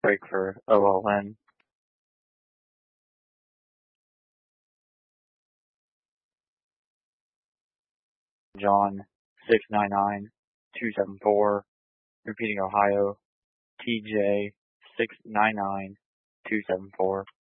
break for OLN. John 699-274. Repeating Ohio, TJ 699-274.